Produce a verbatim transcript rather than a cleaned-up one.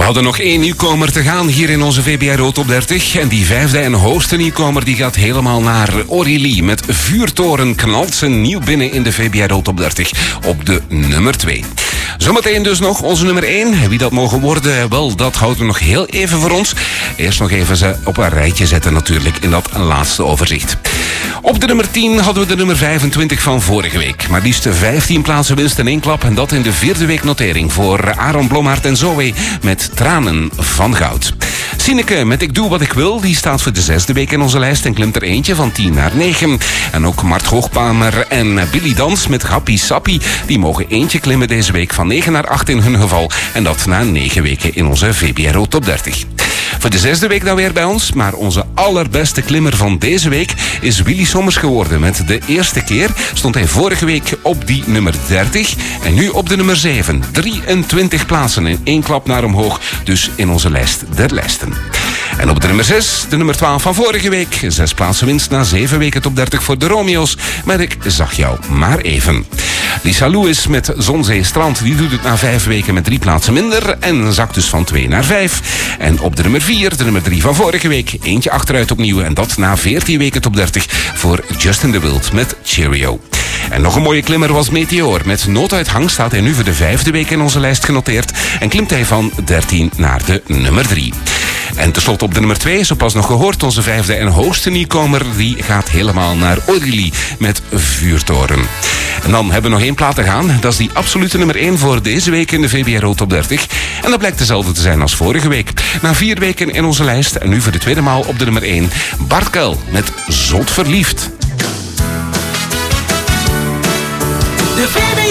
hadden nog één nieuwkomer te gaan hier in onze V B R O Top dertig. En die vijfde en hoogste nieuwkomer die gaat helemaal naar Aurélie. Met Vuurtoren knalt ze nieuw binnen in de V B R O Top dertig op de nummer twee. Zometeen dus nog onze nummer één. Wie dat mogen worden, wel, dat houden we nog heel even voor ons. Eerst nog even ze op een rijtje zetten natuurlijk in dat laatste overzicht. Op de nummer tien hadden we de nummer vijfentwintig van vorige week. Maar liefst vijftien plaatsen winst in één klap. En dat in de vierde week notering voor Aaron Blommaert en Zoe met Tranen van Goud. Sineke met Ik Doe Wat Ik Wil, die staat voor de zesde week in onze lijst en klimt er eentje van tien naar negen. En ook Mart Hoogpamer en Billy Dans met Happy Sappy, die mogen eentje klimmen deze week van negen naar acht in hun geval. En dat na negen weken in onze V B R O Top dertig. Voor de zesde week dan weer bij ons, maar onze allerbeste klimmer van deze week is Willy Sommers geworden. Met de eerste keer stond hij vorige week op die nummer dertig en nu op de nummer zeven. drieëntwintig plaatsen in één klap naar omhoog, dus in onze lijst der lijsten. En op de nummer zes, de nummer twaalf van vorige week. Zes plaatsen winst na zeven weken top dertig voor de Romeo's. Maar ik zag jou maar even. Lisa Lewis met Zonzee Strand, die doet het na vijf weken met drie plaatsen minder. En zakt dus van twee naar vijf. En op de nummer vier, de nummer drie van vorige week. Eentje achteruit opnieuw. En dat na veertien weken top dertig voor Justin de Wild met Cheerio. En nog een mooie klimmer was Meteor. Met Nooduithang staat hij nu voor de vijfde week in onze lijst genoteerd. En klimt hij van dertien naar de nummer drie. En tenslotte op de nummer twee, zo pas nog gehoord, onze vijfde en hoogste nieuwkomer, die gaat helemaal naar Aurélie met Vuurtoren. En dan hebben we nog één plaat te gaan. Dat is die absolute nummer één voor deze week in de V B R O Top dertig. En dat blijkt dezelfde te zijn als vorige week. Na vier weken in onze lijst en nu voor de tweede maal op de nummer één. Bart Kuil met Zot Verliefd. De V B